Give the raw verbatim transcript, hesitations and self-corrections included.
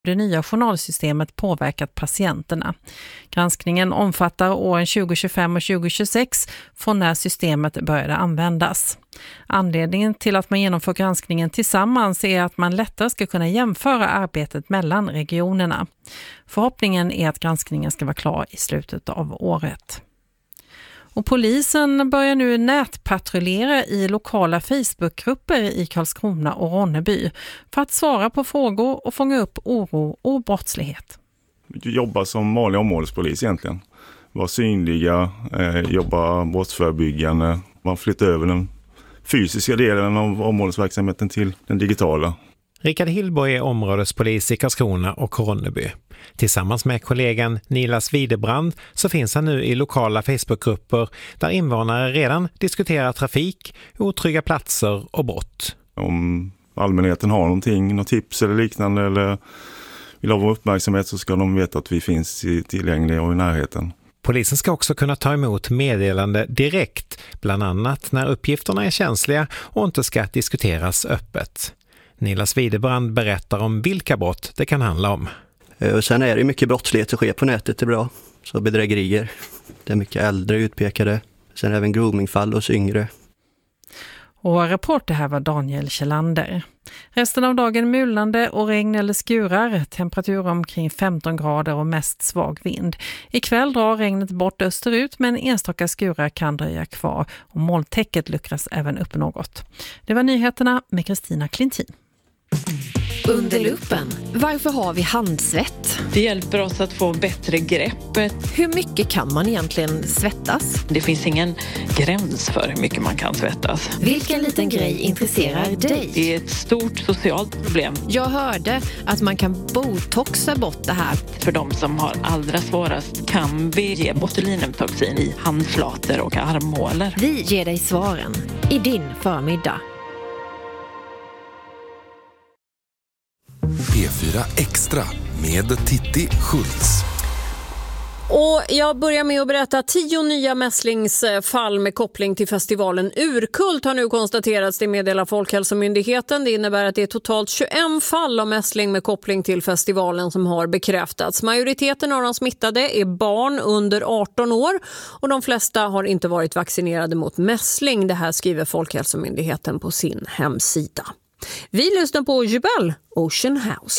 det nya journalsystemet påverkat patienterna. Granskningen omfattar åren tjugo tjugofem och tjugo tjugosex från när systemet började användas. Anledningen till att man genomför granskningen tillsammans är att man lättare ska kunna jämföra arbetet mellan regionerna. Förhoppningen är att granskningen ska vara klar i slutet av året. Och polisen börjar nu nätpatrullera i lokala Facebookgrupper i Karlskrona och Ronneby för att svara på frågor och fånga upp oro och brottslighet. Jobba som vanlig områdespolis egentligen. Vara synliga, eh, jobba brottsförebyggande. Man flyttar över den fysiska delen av områdesverksamheten till den digitala. Rickard Hillborg är områdespolis i Karlskrona och Ronneby. Tillsammans med kollegan Nilas Widebrand så finns han nu i lokala Facebookgrupper där invånare redan diskuterar trafik, otrygga platser och brott. Om allmänheten har någonting, något tips eller liknande eller vill ha vår uppmärksamhet så ska de veta att vi finns tillgängliga och i närheten. Polisen ska också kunna ta emot meddelande direkt, bland annat när uppgifterna är känsliga och inte ska diskuteras öppet. Nilas Widebrand berättar om vilka brott det kan handla om. Och sen är det mycket brottslighet som sker på nätet, det är bra. Så bedrägerier, det är mycket äldre utpekade. Sen även groomingfall hos yngre. Och reporter här var Daniel Kjellander. Resten av dagen mulnande och regn eller skurar. Temperatur omkring femton grader och mest svag vind. Ikväll drar regnet bort österut men enstaka skurar kan dröja kvar. Och molntäcket luckras även upp något. Det var nyheterna med Kristina Klintin. Under luppen. Varför har vi handsvett? Det hjälper oss att få bättre grepp. Hur mycket kan man egentligen svettas? Det finns ingen gräns för hur mycket man kan svettas. Vilken liten grej intresserar dig? Det är ett stort socialt problem. Jag hörde att man kan botoxa bort det här. För de som har allra svårast kan vi ge botulinumtoxin i handflator och armhålor. Vi ger dig svaren i din förmiddag. P fyra Extra med Titti Schultz. Och jag börjar med att berätta tio nya mässlingsfall med koppling till festivalen Urkult har nu konstaterats, det meddelar Folkhälsomyndigheten. Det innebär att det är totalt tjugoett fall av mässling med koppling till festivalen som har bekräftats. Majoriteten av de smittade är barn under arton år och de flesta har inte varit vaccinerade mot mässling. Det här skriver Folkhälsomyndigheten på sin hemsida. Vi lyssnar på Jubel Ocean House.